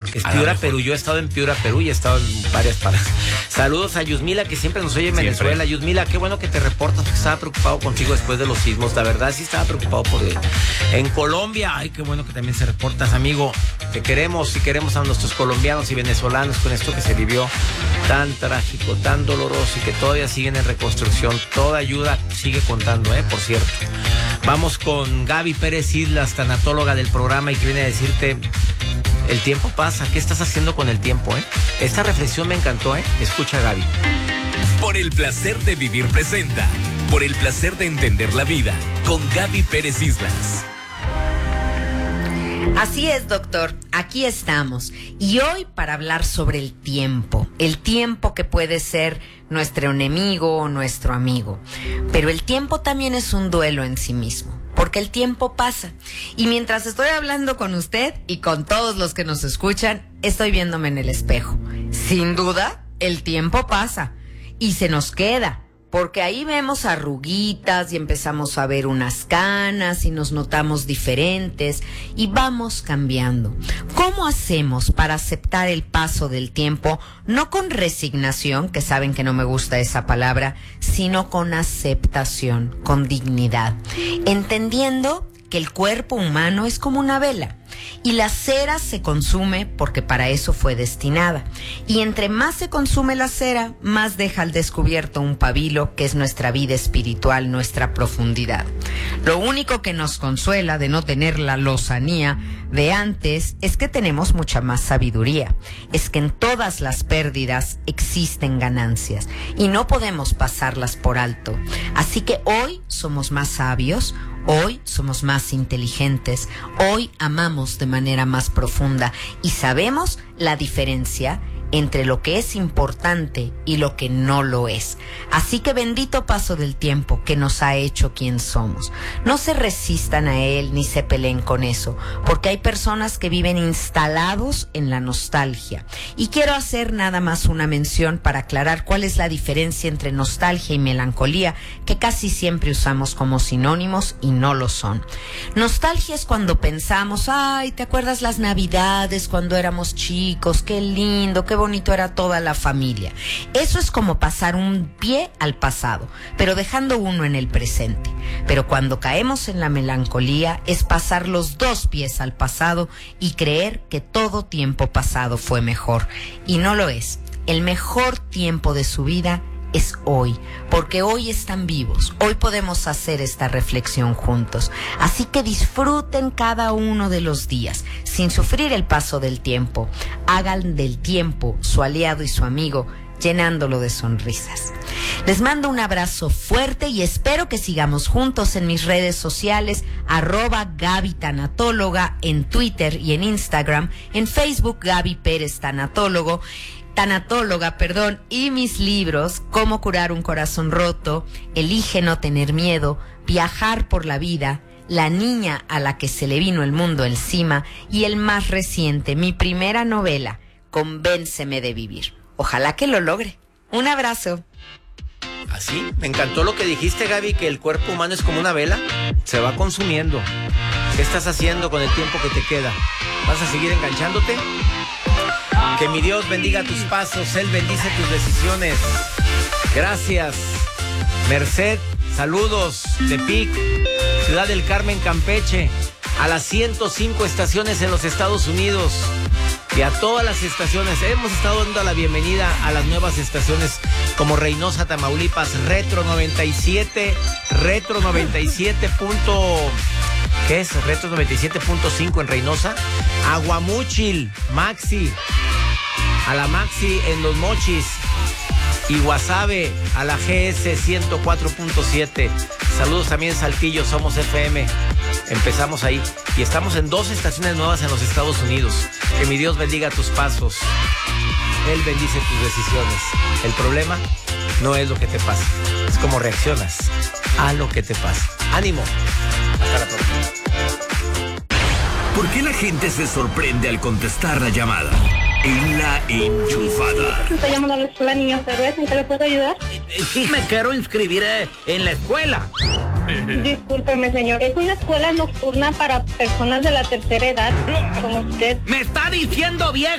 Es Piura, Perú. Yo he estado en Piura, Perú y he estado en varias partes. Saludos a Yusmila, que siempre nos oye en Venezuela. Yusmila, qué bueno que te reportas, porque estaba preocupado contigo después de los sismos. La verdad, sí estaba preocupado por él. En Colombia, ay, qué bueno que también se reportas, amigo. Te queremos y queremos a nuestros colombianos y venezolanos con esto que se vivió tan trágico, tan doloroso y que todavía siguen en reconstrucción. Toda ayuda sigue contando, por cierto. Vamos con Gaby Pérez Islas, tanatóloga del programa, y que viene a decirte: el tiempo pasa. ¿Qué estás haciendo con el tiempo, Esta reflexión me encantó, Escucha a Gaby. Por el placer de vivir presenta. Por el placer de entender la vida. Con Gaby Pérez Islas. Así es, doctor. Aquí estamos. Y hoy para hablar sobre el tiempo. El tiempo que puede ser nuestro enemigo o nuestro amigo. Pero el tiempo también es un duelo en sí mismo. Porque el tiempo pasa. Y mientras estoy hablando con usted y con todos los que nos escuchan, estoy viéndome en el espejo. Sin duda, el tiempo pasa. Y se nos queda. Porque ahí vemos arruguitas y empezamos a ver unas canas y nos notamos diferentes y vamos cambiando. ¿Cómo hacemos para aceptar el paso del tiempo? No con resignación, que saben que no me gusta esa palabra, sino con aceptación, con dignidad. Entendiendo que el cuerpo humano es como una vela. Y la cera se consume porque para eso fue destinada. Y entre más se consume la cera, más deja al descubierto un pabilo que es nuestra vida espiritual, nuestra profundidad. Lo único que nos consuela de no tener la lozanía de antes es que tenemos mucha más sabiduría. Es que en todas las pérdidas existen ganancias y no podemos pasarlas por alto. Así que hoy somos más sabios. Hoy somos más inteligentes, hoy amamos de manera más profunda y sabemos la diferencia entre lo que es importante y lo que no lo es. Así que bendito paso del tiempo que nos ha hecho quien somos. No se resistan a él ni se peleen con eso, porque hay personas que viven instalados en la nostalgia. Y quiero hacer nada más una mención para aclarar cuál es la diferencia entre nostalgia y melancolía, que casi siempre usamos como sinónimos y no lo son. Nostalgia es cuando pensamos: ay, ¿te acuerdas las Navidades cuando éramos chicos? Qué lindo, qué bonito era toda la familia. Eso es como pasar un pie al pasado, pero dejando uno en el presente. Pero cuando caemos en la melancolía es pasar los dos pies al pasado y creer que todo tiempo pasado fue mejor. Y no lo es. El mejor tiempo de su vida es hoy, porque hoy están vivos, hoy podemos hacer esta reflexión juntos. Así que disfruten cada uno de los días, sin sufrir el paso del tiempo. Hagan del tiempo su aliado y su amigo, llenándolo de sonrisas. Les mando un abrazo fuerte y espero que sigamos juntos en mis redes sociales, @Gaby Tanatóloga, en Twitter y en Instagram, en Facebook Gaby Pérez Tanatóloga, y mis libros: Cómo curar un corazón roto, Elige no tener miedo, Viajar por la vida, La niña a la que se le vino el mundo encima, y el más reciente, mi primera novela, Convénceme de vivir. Ojalá que lo logre. Un abrazo. Así, me encantó lo que dijiste, Gaby, que el cuerpo humano es como una vela, se va consumiendo. ¿Qué estás haciendo con el tiempo que te queda? ¿Vas a seguir enganchándote? Que mi Dios bendiga tus pasos, Él bendice tus decisiones. Gracias. Merced, saludos. Tepic, Ciudad del Carmen, Campeche, a las 105 estaciones en los Estados Unidos y a todas las estaciones. Hemos estado dando la bienvenida a las nuevas estaciones como Reynosa, Tamaulipas, Retro 97, Retro 97. ¿Qué es? Retro 97.5 en Reynosa, Aguamúchil, Maxi, a la Maxi en Los Mochis, y Guasave a la GS 104.7. Saludos también Saltillo, Somos FM. Empezamos ahí y estamos en 2 estaciones nuevas en los Estados Unidos. Que mi Dios bendiga tus pasos. Él bendice tus decisiones. El problema no es lo que te pasa, es cómo reaccionas a lo que te pasa. ¡Ánimo! Hasta la próxima. ¿Por qué la gente se sorprende al contestar la llamada? En La Enchufada. Estoy llamando a la escuela Niños Héroes, ¿en qué le puedo ayudar? Sí, me quiero inscribir en la escuela. Discúlpeme, señor. Es una escuela nocturna para personas de la tercera edad, como usted. ¡Me está diciendo viejo!